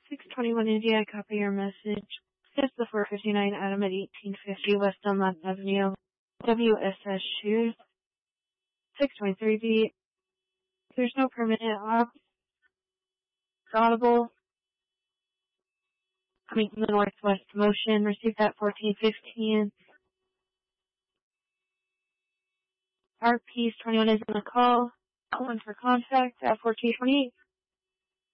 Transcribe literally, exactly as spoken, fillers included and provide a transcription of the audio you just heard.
six twenty-one India, copy your message. It's the four fifty-nine Adam at eighteen fifty West Dunlap Avenue, W S S Shoes, six twenty-three B. There's no permanent op. Audible. Coming from the Northwest Motion. Received at fourteen fifteen. R P twenty-one is on the call. Calling for contact at fourteen twenty-eight.